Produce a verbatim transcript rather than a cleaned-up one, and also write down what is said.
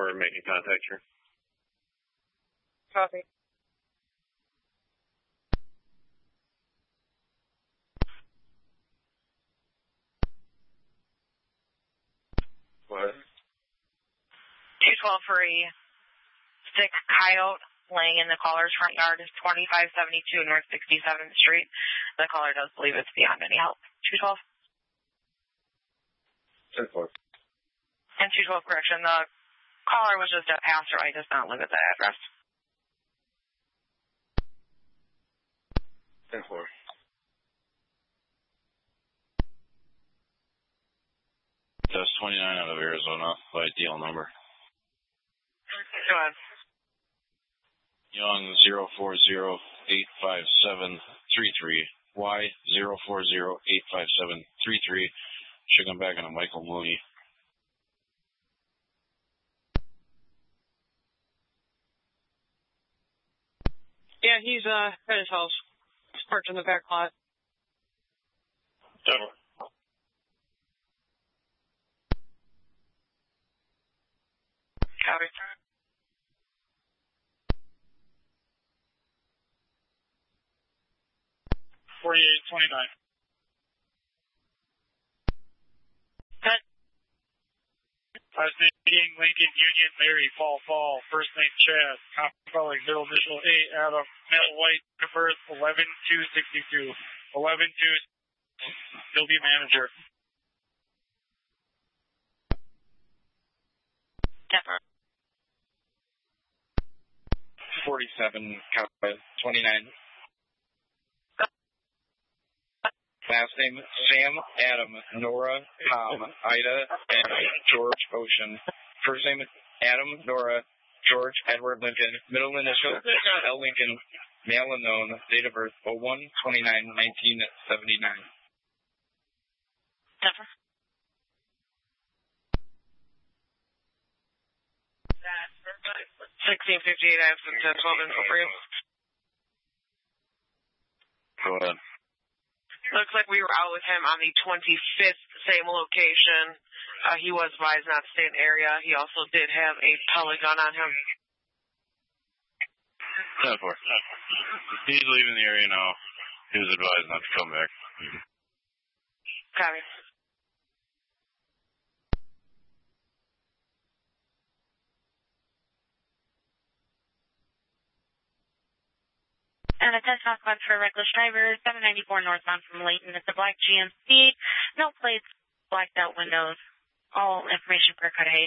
for making contact here. Copy. What? two twelve for a sick coyote laying in the caller's front yard, twenty-five seventy-two North sixty-seventh Street. The caller does believe it's beyond any help. two twelve. ten four. And two twelve, correction, the caller was just a passerby, does not live at that address. ten four. Test twenty-nine out of Arizona, by deal number. Go ahead. Young zero four zero eight five seven three three. Y zero four zero eight five seven three three. Should come back on a Michael Mooney. Yeah, he's uh, at his house. He's parked in the back lot. Double. Copy. forty-eight twenty-nine. Good. Last name King, Lincoln, Union, Mary, Fall, Fall. First name Chad. Copy spelling, middle initial A, Adam, male, white, birth eleven two sixty-two. eleven two. He'll be manager. Deborah. forty-seven, twenty-nine. Last name, Sam, Adam, Nora, Tom, Ida, and George Ocean. First name, Adam, Nora, George, Edward, Lincoln. Middle initial, L. Lincoln. Male unknown. Date of birth, oh one twenty-nine nineteen seventy-nine. Deborah. sixteen fifty-eight, I have some ten twelve info for you. Go ahead. Looks like we were out with him on the twenty-fifth, same location. Uh, he was advised not to stay in the area. He also did have a pellet gun on him. ten four. He's leaving the area now. He was advised not to come back. Copy. And a test off one for a reckless driver, seven ninety-four northbound from Layton. It's a black G M C, no plates, blacked out windows. All information for Cudahy.